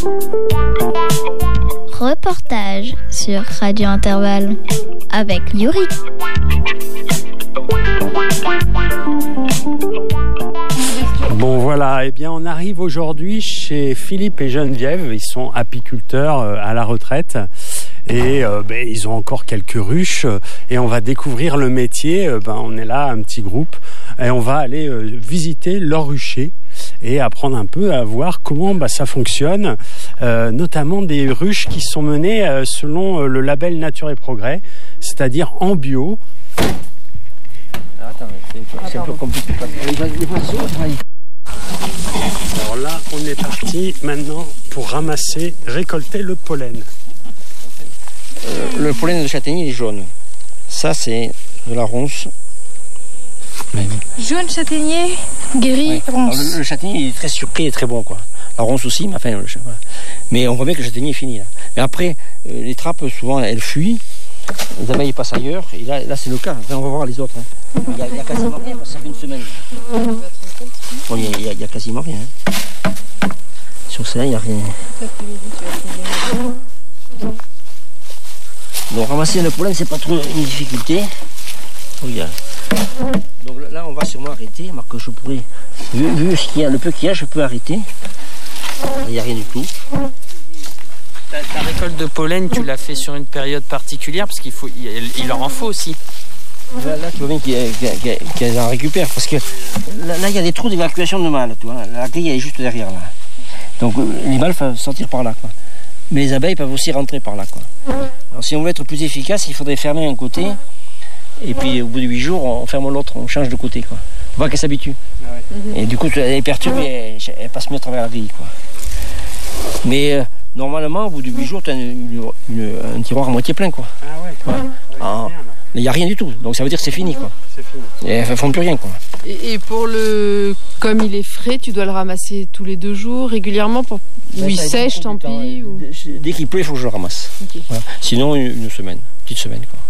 Reportage sur Radio Intervalle avec Yuri. Bon voilà, eh bien on arrive aujourd'hui chez Philippe et Geneviève. Ils sont apiculteurs à la retraite et ils ont encore quelques ruches et on va découvrir le métier. On est là, un petit groupe, et on va aller visiter leur rucher et apprendre un peu à voir comment ça fonctionne, notamment des ruches qui sont menées selon le label Nature et Progrès, c'est-à-dire en bio. C'est un peu compliqué. Alors là, on est parti maintenant pour récolter le pollen. Le pollen de châtaignier il est jaune. Ça, c'est de la ronce. Jaune châtaignier, gris, ronce. Alors, le châtaignier il est très surpris et très bon, quoi. La ronce aussi, mais enfin, voilà. Mais on voit bien que le châtaignier est fini là. Mais après, les trappes souvent elles fuient, les abeilles passent ailleurs. Et là c'est le cas. Enfin, on va voir les autres. Hein. Il y a quasiment rien parce que ça fait une semaine. Bon, il y a quasiment rien. Hein. Sur ça, il n'y a rien. Donc ramasser le pollen, c'est pas trop une difficulté. Regarde. Donc là, on va sûrement arrêter. Que je pourrais, vu ce qu'il y a, le peu qu'il y a, je peux arrêter. Il n'y a rien du tout. Ta récolte de pollen, tu l'as fait sur une période particulière parce il leur en faut aussi. Là tu vois bien qu'elles en récupèrent parce que là, il y a des trous d'évacuation de mâles. La grille elle est juste derrière là. Donc les mâles peuvent sortir par là, quoi. Mais les abeilles peuvent aussi rentrer par là, quoi. Alors si on veut être plus efficace, il faudrait fermer un côté. Et puis au bout de 8 jours, on ferme l'autre, on change de côté, quoi. Faut pas qu'elle s'habitue. Et du coup, elle est perturbée, elle passe mieux à travers la grille, quoi. Mais normalement, au bout de 8 jours, tu as un tiroir à moitié plein, quoi. Ah ouais. Il n'y a rien du tout, donc ça veut dire que c'est fini, quoi. C'est fini. Et elles ne font plus rien, quoi. Et comme il est frais, tu dois le ramasser tous les 2 jours, régulièrement, ou il sèche, tant pis. Dès qu'il pleut, il faut que je le ramasse. Okay. Voilà. Sinon, une semaine, petite semaine, quoi.